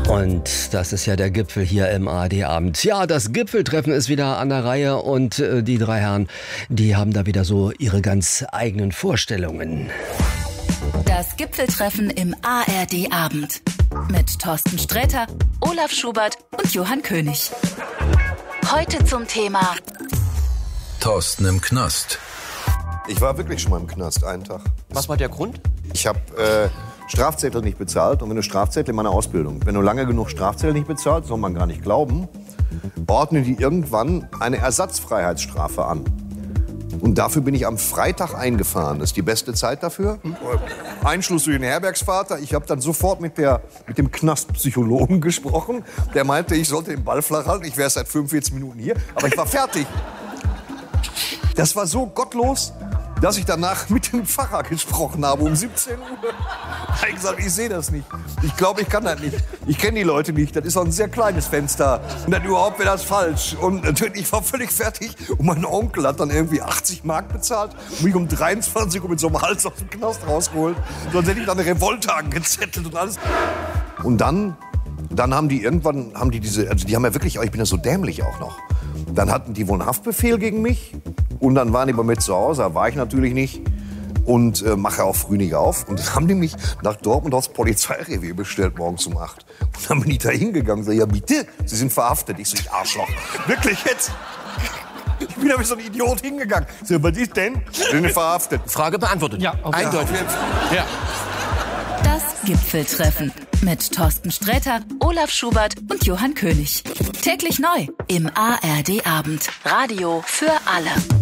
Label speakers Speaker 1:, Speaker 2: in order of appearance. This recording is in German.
Speaker 1: Und das ist ja der Gipfel hier im ARD-Abend. Ja, das Gipfeltreffen ist wieder an der Reihe und die drei Herren, die haben da wieder so ihre ganz eigenen Vorstellungen.
Speaker 2: Das Gipfeltreffen im ARD-Abend mit Thorsten Sträter, Olaf Schubert und Johann König. Heute zum Thema
Speaker 3: Thorsten im Knast.
Speaker 4: Ich war wirklich schon mal im Knast, einen Tag.
Speaker 5: Was war der Grund?
Speaker 4: Ich habe Strafzettel nicht bezahlt. Und wenn du Strafzettel in meiner Ausbildung, wenn du lange genug Strafzettel nicht bezahlt, soll man gar nicht glauben, ordnen die irgendwann eine Ersatzfreiheitsstrafe an. Und dafür bin ich am Freitag eingefahren. Das ist die beste Zeit dafür. Einschluss durch den Herbergsvater. Ich habe dann sofort mit dem Knastpsychologen gesprochen. Der meinte, ich sollte den Ball flach halten. Ich wäre seit 45 Minuten hier. Aber ich war fertig. Das war so gottlos, dass ich danach mit dem Pfarrer gesprochen habe um 17 Uhr. Ich habe gesagt, ich sehe das nicht. Ich glaube, ich kann das nicht. Ich kenne die Leute nicht. Das ist auch ein sehr kleines Fenster. Und dann überhaupt wäre das falsch. Und natürlich, ich war völlig fertig. Und mein Onkel hat dann irgendwie 80 Mark bezahlt und mich um 23 Uhr mit so einem Hals aus dem Knast rausgeholt. Sonst hätte ich dann eine Revolte angezettelt und alles. Und dann haben die irgendwann, die haben ja wirklich, ich bin ja so dämlich auch noch. Dann hatten die wohl einen Haftbefehl gegen mich. Und dann waren die bei mir zu Hause, da war ich natürlich nicht. Und mache auch früh nicht auf. Und dann haben die mich nach Dortmund aufs Polizeirevier bestellt, morgens um 8. Und dann bin ich da hingegangen und sage, ja bitte, Sie sind verhaftet. Ich so, ich Arschloch. Wirklich jetzt? Ich bin da wie so ein Idiot hingegangen. Ich so, was ist denn? Sie sind verhaftet.
Speaker 5: Frage beantwortet. Ja, eindeutig. Ja.
Speaker 2: Das Gipfeltreffen mit Thorsten Sträter, Olaf Schubert und Johann König. Täglich neu im ARD-Abend. Radio für alle.